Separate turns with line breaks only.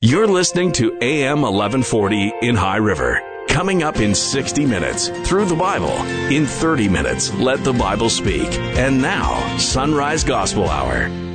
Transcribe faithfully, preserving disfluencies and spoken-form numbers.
You're listening to A M eleven forty in High River. Coming up in sixty minutes, Through the Bible. In thirty minutes, Let the Bible Speak. And now, Sunrise Gospel Hour.